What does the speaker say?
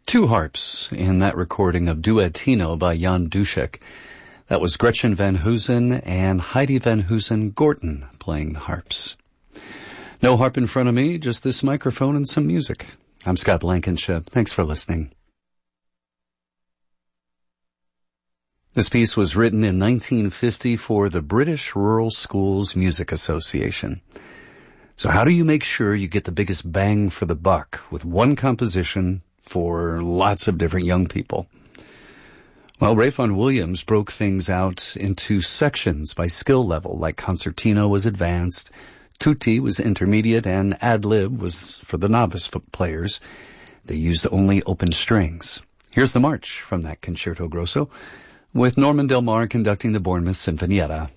Two harps in that recording of Duettino by Jan Dušek. That was Gretchen Van Hoosen and Heidi Van Hoosen Gorton playing the harps. No harp in front of me, just this microphone and some music. I'm Scott Blankenship. Thanks for listening. This piece was written in 1950 for the British Rural Schools Music Association. So how do you make sure you get the biggest bang for the buck with one composition for lots of different young people? Well, Ralph Vaughan Williams broke things out into sections by skill level, like concertino was advanced, tutti was intermediate, and ad-lib was for the novice players. They used only open strings. Here's the march from that Concerto Grosso, with Norman Del Mar conducting the Bournemouth Sinfonietta.